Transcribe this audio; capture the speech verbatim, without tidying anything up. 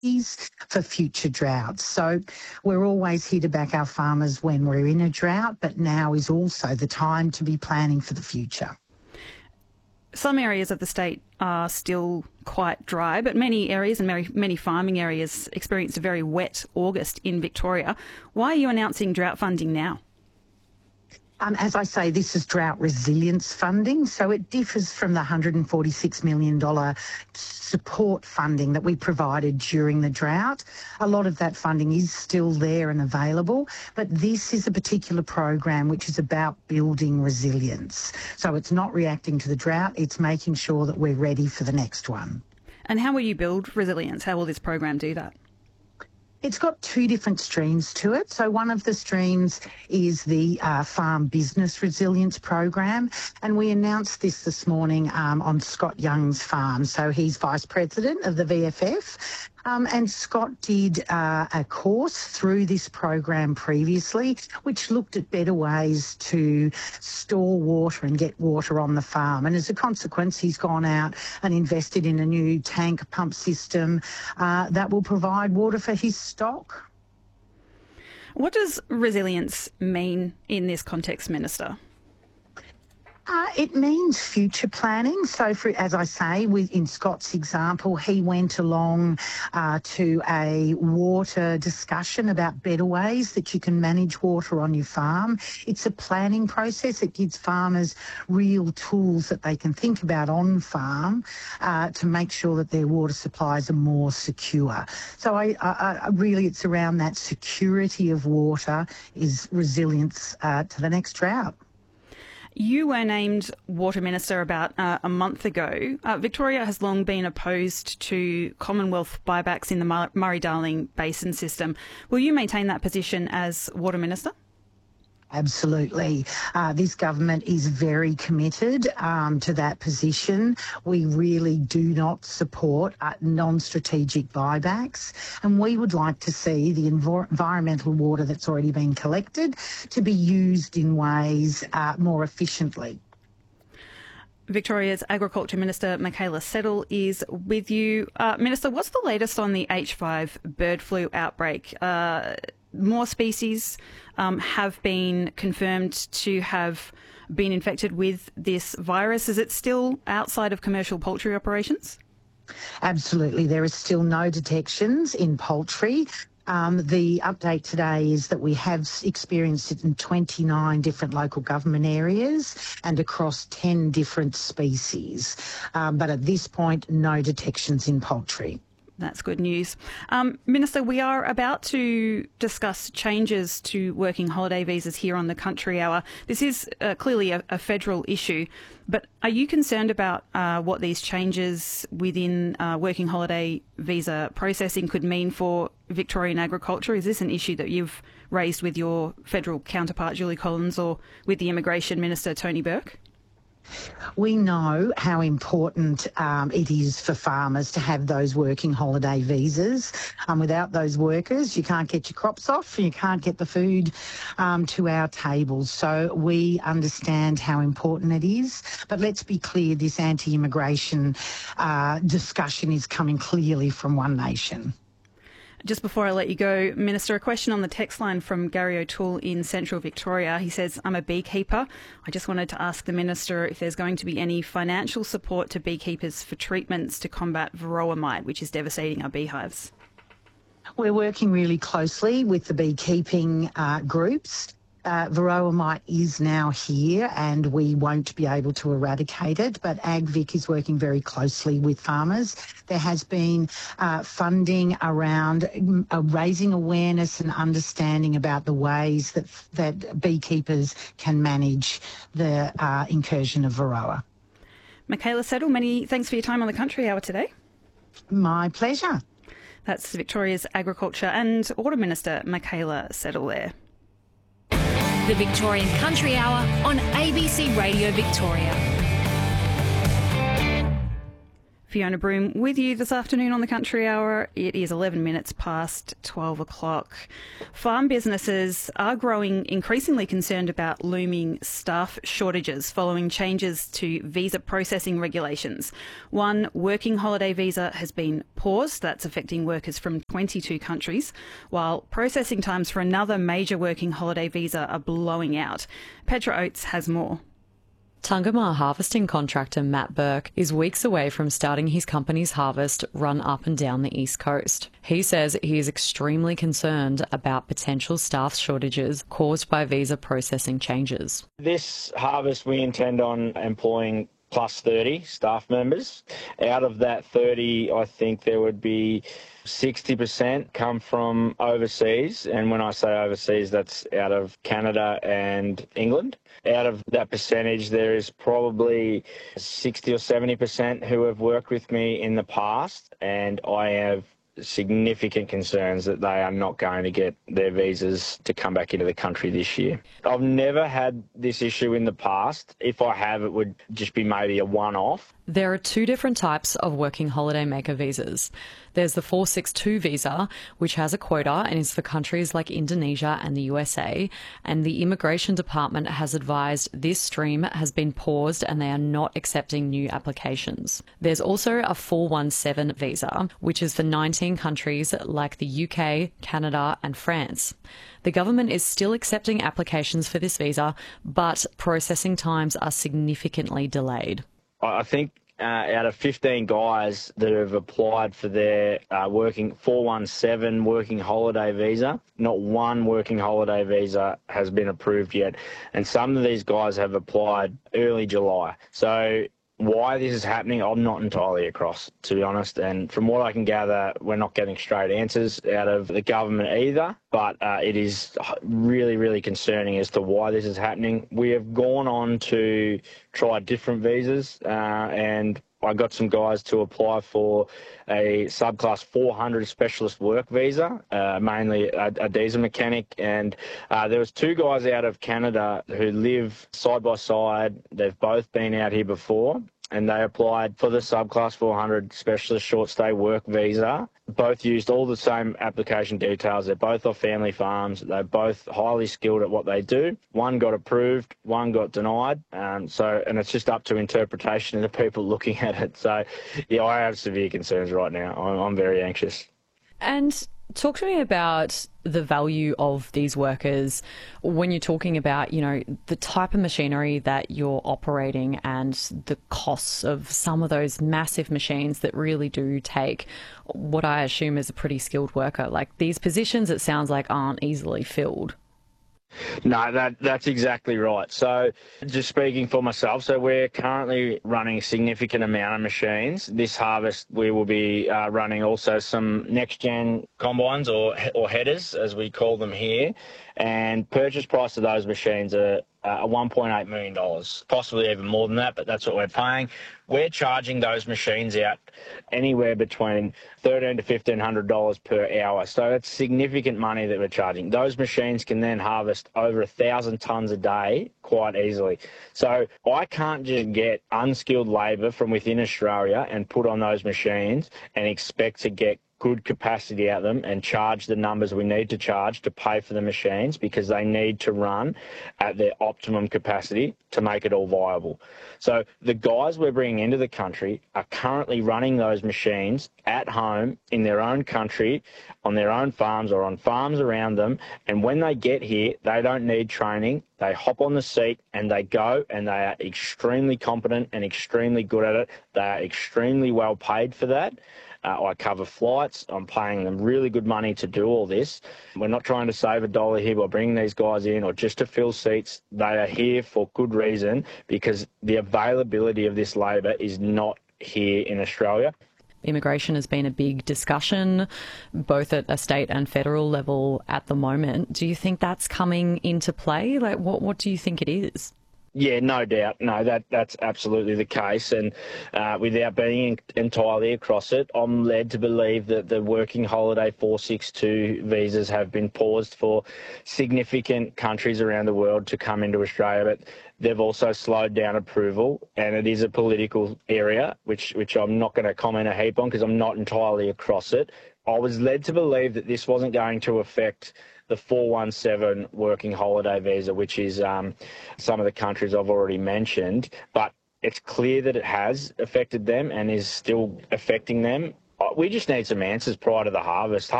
for future droughts. So we're always here to back our farmers when we're in a drought, but now is also the time to be planning for the future. Some areas of the state are still quite dry, but many areas and many, many farming areas experienced a very wet August in Victoria. Why are you announcing drought funding now? Um, as I say, this is drought resilience funding, so it differs from the one hundred forty-six million dollars support funding that we provided during the drought. A lot of that funding is still there and available, but this is a particular program which is about building resilience. So it's not reacting to the drought, it's making sure that we're ready for the next one. And how will you build resilience? How will this program do that? It's got two different streams to it. So one of the streams is the uh, Farm Business Resilience Program, and we announced this this morning um, on Scott Young's farm. So he's Vice President of the V F F. Um, and Scott did uh, a course through this program previously, which looked at better ways to store water and get water on the farm. And as a consequence, he's gone out and invested in a new tank pump system uh, that will provide water for his stock. What does resilience mean in this context, Minister? Uh, it means future planning. So, for, as I say, with, in Scott's example, he went along uh, to a water discussion about better ways that you can manage water on your farm. It's a planning process. It gives farmers real tools that they can think about on farm uh, to make sure that their water supplies are more secure. So, I, I, I really, it's around that security of water is resilience uh, to the next drought. You were named Water Minister about uh, a month ago. Uh, Victoria has long been opposed to Commonwealth buybacks in the Murray-Darling Basin system. Will you maintain that position as Water Minister? Absolutely. Uh, this government is very committed um, to that position. We really do not support uh, non-strategic buybacks, and we would like to see the env- environmental water that's already been collected to be used in ways uh, more efficiently. Victoria's Agriculture Minister Michaela Settle is with you. Uh, Minister, what's the latest on the H five bird flu outbreak? Uh, more species um, have been confirmed to have been infected with this virus. Is it still outside of commercial poultry operations? Absolutely. There is still no detections in poultry. Um, the update today is that we have experienced it in twenty-nine different local government areas and across ten different species. Um, but at this point, no detections in poultry. That's good news. Um, Minister, we are about to discuss changes to working holiday visas here on the Country Hour. This is uh, clearly a, a federal issue, but are you concerned about uh, what these changes within uh, working holiday visa processing could mean for Victorian agriculture? Is this an issue that you've raised with your federal counterpart, Julie Collins, or with the Immigration Minister, Tony Burke? We know how important um, it is for farmers to have those working holiday visas. Um, without those workers, you can't get your crops off, you can't get the food um, to our tables. So we understand how important it is. But let's be clear, this anti-immigration uh, discussion is coming clearly from One Nation. Just before I let you go, Minister, a question on the text line from Gary O'Toole in Central Victoria. He says, I'm a beekeeper. I just wanted to ask the Minister if there's going to be any financial support to beekeepers for treatments to combat varroa mite, which is devastating our beehives. We're working really closely with the beekeeping uh, groups. Uh, varroa mite is now here and we won't be able to eradicate it, but AgVic is working very closely with farmers. There has been uh, funding around uh, raising awareness and understanding about the ways that, that beekeepers can manage the uh, incursion of varroa. Michaela Settle, many thanks for your time on the Country Hour today. My pleasure. That's Victoria's Agriculture and Water Minister Michaela Settle there. The Victorian Country Hour on A B C Radio Victoria. Fiona Broome with you this afternoon on the Country Hour. It is eleven minutes past twelve o'clock. Farm businesses are growing increasingly concerned about looming staff shortages following changes to visa processing regulations. One working holiday visa has been paused. That's affecting workers from twenty-two countries, while processing times for another major working holiday visa are blowing out. Petra Oates has more. Tungama harvesting contractor Matt Burke is weeks away from starting his company's harvest run up and down the East Coast. He says he is extremely concerned about potential staff shortages caused by visa processing changes. This harvest we intend on employing plus thirty staff members. Out of that thirty, I think there would be sixty percent come from overseas. And when I say overseas, that's out of Canada and England. Out of that percentage, there is probably sixty or seventy percent who have worked with me in the past, and I have significant concerns that they are not going to get their visas to come back into the country this year. I've never had this issue in the past. If I have, it would just be maybe a one-off. There are two different types of working holiday maker visas. There's the four sixty-two visa, which has a quota and is for countries like Indonesia and the U S A, and the Immigration Department has advised this stream has been paused and they are not accepting new applications. There's also a four seventeen visa, which is for nineteen countries like the U K, Canada and France. The government is still accepting applications for this visa, but processing times are significantly delayed. I think uh, out of fifteen guys that have applied for their uh, working four seventeen working holiday visa, not one working holiday visa has been approved yet. And some of these guys have applied early July. So why this is happening, I'm not entirely across, to be honest. And from what I can gather, we're not getting straight answers out of the government either. But uh, it is really, really concerning as to why this is happening. We have gone on to try different visas, uh, and I got some guys to apply for a subclass four hundred specialist work visa, uh, mainly a, a diesel mechanic. And uh, there was two guys out of Canada who live side by side. They've both been out here before, and they applied for the subclass four hundred specialist short stay work visa. Both used all the same application details. They're both off family farms. They're both highly skilled at what they do. One got approved, one got denied. Um, so, and it's just up to interpretation of the people looking at it. So, yeah, I have severe concerns right now. I'm, I'm very anxious. And talk to me about the value of these workers when you're talking about, you know, the type of machinery that you're operating and the costs of some of those massive machines that really do take what I assume is a pretty skilled worker. Like these positions, it sounds like aren't easily filled. No, that that's exactly right. So just speaking for myself, so we're currently running a significant amount of machines. This harvest we will be uh, running also some next-gen combines or or headers, as we call them here, and purchase price of those machines are uh, one point eight million dollars, possibly even more than that, but that's what we're paying. We're charging those machines out anywhere between thirteen to fifteen hundred dollars per hour. So it's significant money that we're charging. Those machines can then harvest over a thousand tonnes a day quite easily. So I can't just get unskilled labour from within Australia and put on those machines and expect to get good capacity out of them and charge the numbers we need to charge to pay for the machines, because they need to run at their optimum capacity to make it all viable. So the guys we're bringing into the country are currently running those machines at home in their own country, on their own farms or on farms around them. And when they get here, they don't need training. They hop on the seat and they go, and they are extremely competent and extremely good at it. They are extremely well paid for that. Uh, I cover flights. I'm paying them really good money to do all this. We're not trying to save a dollar here by bringing these guys in or just to fill seats. They are here for good reason, because the availability of this labour is not here in Australia. Immigration has been a big discussion, both at a state and federal level at the moment. Do you think that's coming into play? Like, what, what do you think it is? Yeah, no doubt. No, that that's absolutely the case. And uh, without being entirely across it, I'm led to believe that the working holiday four sixty-two visas have been paused for significant countries around the world to come into Australia. But they've also slowed down approval, and it is a political area, which, which I'm not going to comment a heap on because I'm not entirely across it. I was led to believe that this wasn't going to affect the four one seven working holiday visa, which is um, some of the countries I've already mentioned, but it's clear that it has affected them and is still affecting them. We just need some answers prior to the harvest.